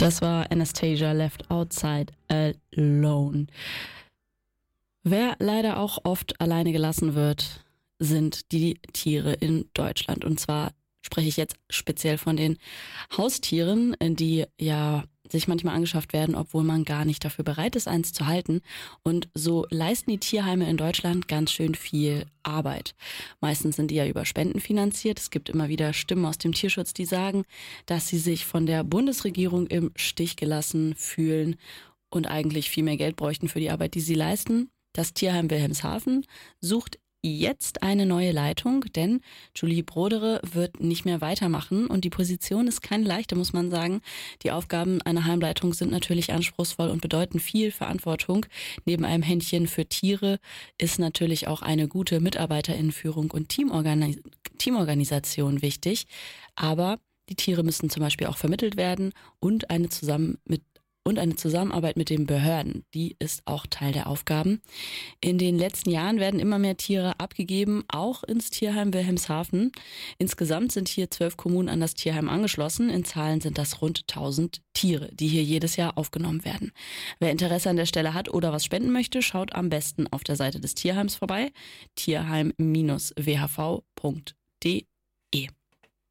Das war Anastasia Left Outside Alone. Wer leider auch oft alleine gelassen wird, sind die Tiere in Deutschland. Und zwar spreche ich jetzt speziell von den Haustieren, die ja sich manchmal angeschafft werden, obwohl man gar nicht dafür bereit ist, eins zu halten. Und so leisten die Tierheime in Deutschland ganz schön viel Arbeit. Meistens sind die ja über Spenden finanziert. Es gibt immer wieder Stimmen aus dem Tierschutz, die sagen, dass sie sich von der Bundesregierung im Stich gelassen fühlen und eigentlich viel mehr Geld bräuchten für die Arbeit, die sie leisten. Das Tierheim Wilhelmshaven sucht jetzt eine neue Leitung, denn Julie Brodere wird nicht mehr weitermachen und die Position ist keine leichte, muss man sagen. Die Aufgaben einer Heimleitung sind natürlich anspruchsvoll und bedeuten viel Verantwortung. Neben einem Händchen für Tiere ist natürlich auch eine gute Mitarbeiterinnenführung und Teamorganisation wichtig. Aber die Tiere müssen zum Beispiel auch vermittelt werden und eine Zusammenarbeit mit den Behörden, die ist auch Teil der Aufgaben. In den letzten Jahren werden immer mehr Tiere abgegeben, auch ins Tierheim Wilhelmshaven. Insgesamt sind hier 12 Kommunen an das Tierheim angeschlossen. In Zahlen sind das rund 1000 Tiere, die hier jedes Jahr aufgenommen werden. Wer Interesse an der Stelle hat oder was spenden möchte, schaut am besten auf der Seite des Tierheims vorbei, tierheim-whv.de.